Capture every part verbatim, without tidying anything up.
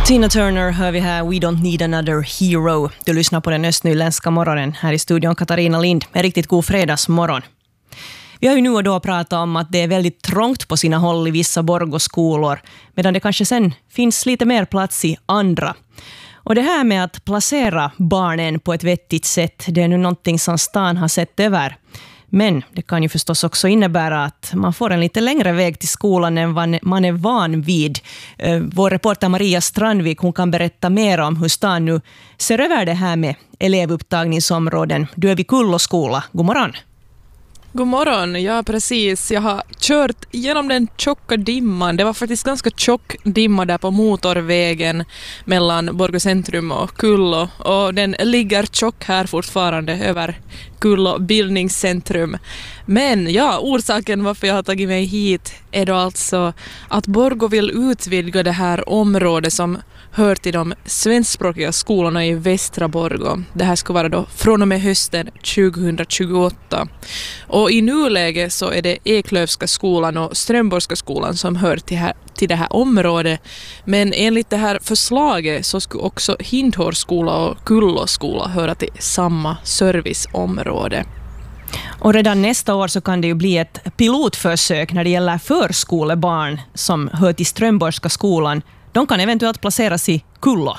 Tina Turner hör vi här, We Don't Need Another Hero. Du lyssnar på den östnyländska morgonen. Här i studion Katarina Lind. En riktigt god fredagsmorgon. Vi har ju nu och då pratat om att det är väldigt trångt på sina håll i vissa Borgå-skolor, medan det kanske sen finns lite mer plats i andra. Och det här med att placera barnen på ett vettigt sätt, det är nu någonting som stan har sett över. Men det kan ju förstås också innebära att man får en lite längre väg till skolan än vad man är van vid. Vår reporter Maria Strandvik, hon kan berätta mer om hur stan nu ser över det här med elevupptagningsområden. Du är vid Kulloskola. God morgon. God morgon, ja precis. Jag har kört genom den tjocka dimman. Det var faktiskt ganska tjock dimma där på motorvägen mellan Borgå centrum och Kullo. Och den ligger tjock här fortfarande över Kullo bildningscentrum. Men ja, orsaken varför jag har tagit mig hit är då alltså att Borgå vill utvidga det här området som hör till de svenskspråkiga skolorna i Västra Borgå. Det här ska vara då från och med hösten tjugohundratjugoåtta. Och i nuläget så är det Eklövska skolan och Strömborgska skolan som hör till, här, till det här området. Men enligt det här förslaget så skulle också Hindhårskola och Kulloskola höra till samma serviceområde. Och redan nästa år så kan det ju bli ett pilotförsök när det gäller förskolebarn som hör till Strömborgska skolan. De kan eventuellt placeras i Kullo.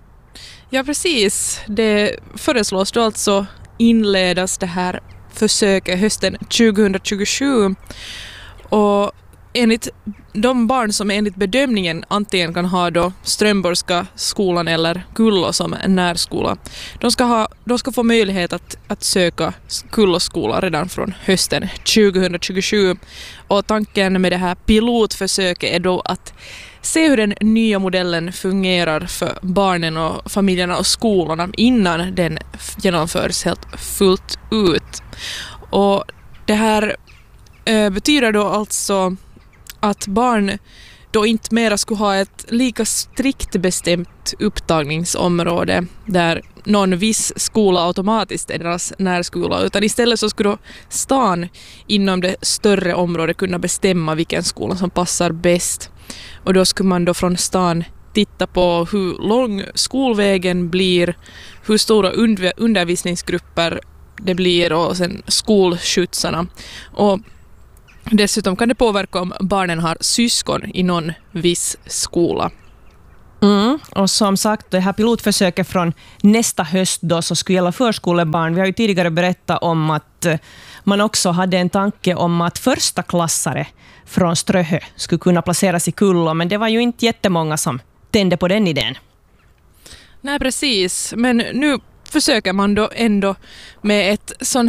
Ja, precis. Det föreslås då alltså inledas det här försöket hösten tjugohundratjugosju. Och enligt de barn som enligt bedömningen antingen kan ha då Strömborgska skolan eller Kullo som en närskola, de ska, ha, de ska få möjlighet att, att söka Kulloskola redan från hösten tjugohundratjugosju. Och tanken med det här pilotförsöket är då att se hur den nya modellen fungerar för barnen och familjerna och skolorna innan den genomförs helt fullt ut. Och det här eh, betyder då alltså att barn då inte mera skulle ha ett lika strikt bestämt upptagningsområde där någon viss skola automatiskt är deras närskola, utan istället så skulle då stan inom det större området kunna bestämma vilken skola som passar bäst. Och då skulle man då från stan titta på hur lång skolvägen blir, hur storaund- undervisningsgrupper det blir och sen skolskjutsarna. Och dessutom kan det påverka om barnen har syskon i någon viss skola. Mm. Och som sagt, det här pilotförsöket från nästa höst då så skulle gälla förskolebarn. Vi har ju tidigare berättat om att man också hade en tanke om att första klassare från Ströhö skulle kunna placeras i Kullo, men det var ju inte jättemånga som tände på den idén. Nej, precis. Men nu försöker man då ändå med ett sån